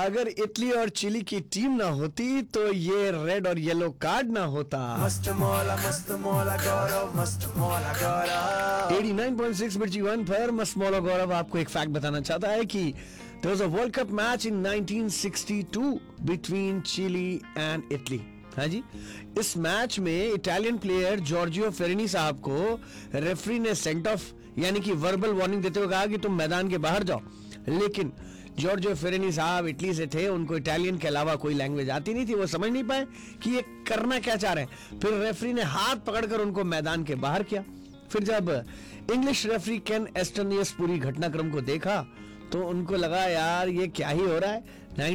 अगर इटली और चिली की टीम ना होती तो ये रेड और येलो कार्ड ना होता। मस्त मौला गौरव, मस्त मौला गौरव। 89.6 मिर्ची वन पर मस्त मौला गौरव आपको एक फैक्ट बताना चाहता है कि there was a World Cup match in 1962 between Chile and Italy। हाँ जी, इस मैच में इटालियन प्लेयर जॉर्जियो फेरिनी साहब को रेफरी ने सेंट ऑफ यानी कि वर्बल वार्निंग देते हुए कहा कि तुम मैदान के बाहर जाओ, लेकिन जॉर्जियो फेरिनी साहब इटली से थे, उनको इटालियन के अलावा कोई लैंग्वेज आती नहीं थी, वो समझ नहीं पाए कि ये करना क्या चाह रहे हैं। फिर रेफरी ने हाथ पकड़कर उनको मैदान के बाहर किया। फिर जब इंग्लिश रेफरी केन एस्टोनियस पूरी घटनाक्रम को देखा तो उनको लगा यार ये क्या ही हो रहा है।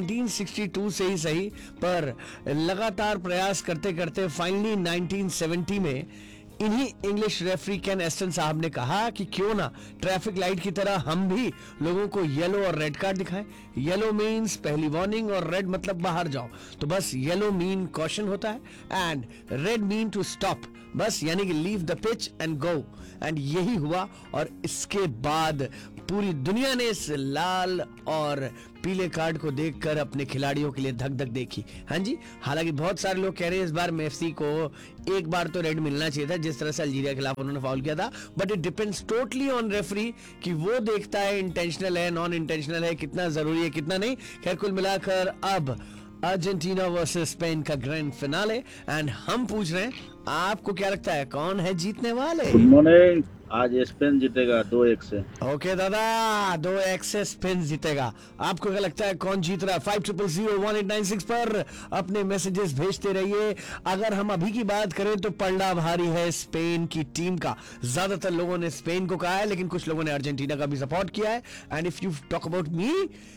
1962 से ही सही पर लगातार प्रयास करते करते फाइनली 1970 में इन्हीं इंग्लिश रेफरी केन एस्टन साहब ने कहा कि क्यों ना ट्रैफिक लाइट की तरह हम भी लोगों को येलो और रेड कार्ड दिखाएं। येलो मीन्स पहली वार्निंग और रेड मतलब बाहर जाओ, तो बस येलो मीन कॉशन होता है and red mean to stop, बस यानी कि leave the pitch and go. And यही हुआ और इसके बाद पूरी दुनिया ने इस लाल और पीले कार्ड को देखकर अपने खिलाड़ियों के लिए धक धक देखी। हाँ जी, हालांकि बहुत सारे लोग कह रहे हैं इस बार मेसी को एक बार तो रेड मिलना चाहिए था जिस तरह से अल्जीरिया के खिलाफ उन्होंने फाउल किया था, but it depends totally on referee कि वो देखता है इंटेंशनल है नॉन इंटेंशनल है, कितना जरूरी है कितना नहीं। खैर कुल मिलाकर अब अर्जेंटीना वर्सेस स्पेन का ग्रैंड फिनाले एंड हम पूछ रहे हैं आपको क्या लगता है कौन है जीतने वाले? गुड मॉर्निंग, आज स्पेन जीतेगा 2-1 से। ओके दादा, 2-1 से स्पेन जीतेगा। आपको क्या लगता है कौन जीत रहा है? 50001896 पर अपने मैसेजेस भेजते रहिए। अगर हम अभी की बात करें तो पलड़ा भारी है स्पेन की टीम का। ज्यादातर लोगों ने स्पेन को कहा है, लेकिन कुछ लोगों ने अर्जेंटीना का भी सपोर्ट किया है। And if you talk about me,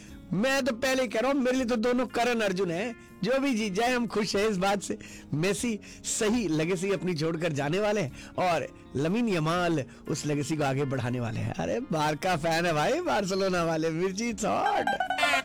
मैं तो पहले कह रहा हूं मेरे लिए तो दोनों करण अर्जुन है, जो भी जीत जाए हम खुश हैं इस बात से। मेसी सही लेगेसी अपनी छोड़कर जाने वाले हैं और लमीन यमाल उस लेगेसी को आगे बढ़ाने वाले हैं। अरे बारका फैन है भाई, बार्सिलोना वाले। मिर्ची थॉट